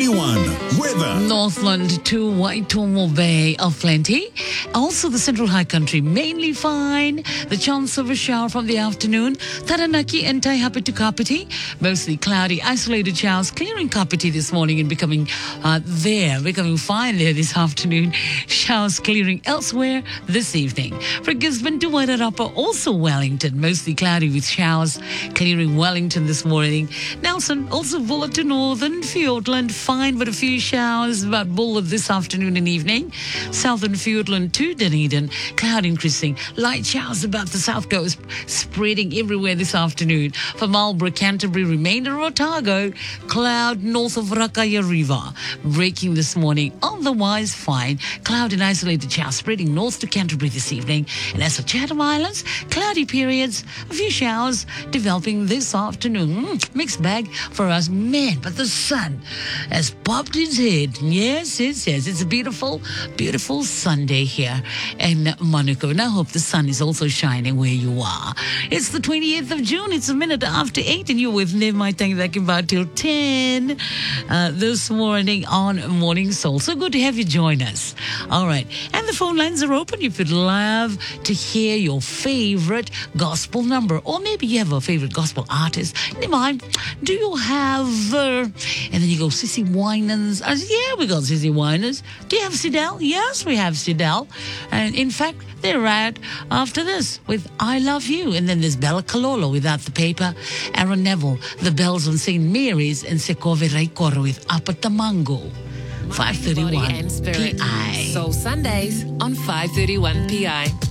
531 weather. Northland to Waitomo Bay of plenty. Also the Central High Country mainly fine. The chance of a shower from the afternoon. Taranaki and Taihapiti Kapiti mostly cloudy. Isolated showers clearing Kapiti this morning and becoming fine there this afternoon. Showers clearing elsewhere this evening. For Gisborne to Wairarapa, also Wellington, mostly cloudy with showers clearing Wellington this morning. Nelson, also Bulla to Northern Fiordland, fine but a few showers about Bulla this afternoon and evening. Southern Fiordland to Dunedin, cloud increasing. Light showers about the south coast spreading everywhere this afternoon. For Marlborough, Canterbury, remainder of Otago, cloud north of Rakaya River, breaking this morning. Otherwise fine. Cloud and isolated showers spreading north to Canterbury this evening. And as for Chatham Islands, cloudy periods, a few showers developing this afternoon. Mixed bag for us men, but the sun has popped its head. Yes. It's a beautiful, beautiful Sunday here in Manukau. And I hope the sun is also shining where you are. It's the 28th of June. It's a minute after 8 and you're with Nirmai Tangdakimbao till 10 this morning on Morning Soul. So good to have you join us. All right. And the phone lines are open if you'd love to hear your favorite gospel number, or maybe you have a favorite gospel artist. Nirmai, do you have, and then you go, Sissy Winans. I said, yeah, we got Sissy Winans. Do you have Sidel? Yes, we have Sidel. And in fact, they're right after this with I Love You. And then there's Bella Kalolo Without the Paper, Aaron Neville, The Bells on St. Mary's, and Sekove Raikoro with Apatamango. 5:31 PI. Soul Sundays on 5:31 PI.